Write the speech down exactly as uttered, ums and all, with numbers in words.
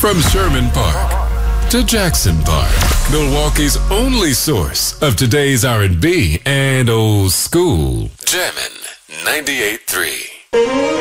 From Sherman Park to Jackson Park, Milwaukee's only source of today's R and B and old school. Jammin' ninety-eight point three.